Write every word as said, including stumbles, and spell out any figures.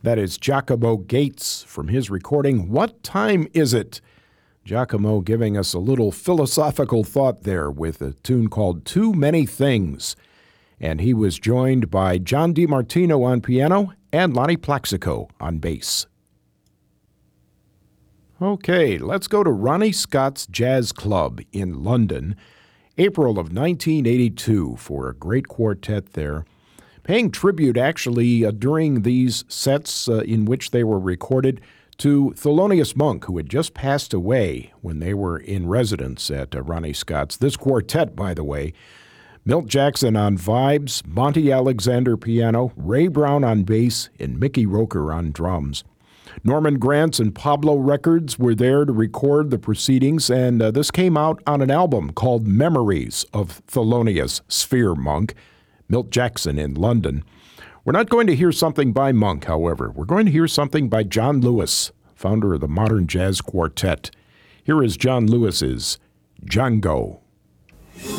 That is Giacomo Gates from his recording, What Time Is It? Giacomo giving us a little philosophical thought there with a tune called Too Many Things. And he was joined by John DiMartino on piano and Lonnie Plaxico on bass. Okay, let's go to Ronnie Scott's Jazz Club in London, April of nineteen eighty-two, for a great quartet there. Paying tribute, actually, uh, during these sets uh, in which they were recorded to Thelonious Monk, who had just passed away when they were in residence at uh, Ronnie Scott's. This quartet, by the way, Milt Jackson on vibes, Monty Alexander piano, Ray Brown on bass, and Mickey Roker on drums. Norman Granz and Pablo Records were there to record the proceedings, and uh, this came out on an album called Memories of Thelonious Sphere Monk. Milt Jackson in London. We're not going to hear something by Monk, however. We're going to hear something by John Lewis, founder of the Modern Jazz Quartet. Here is John Lewis's Django.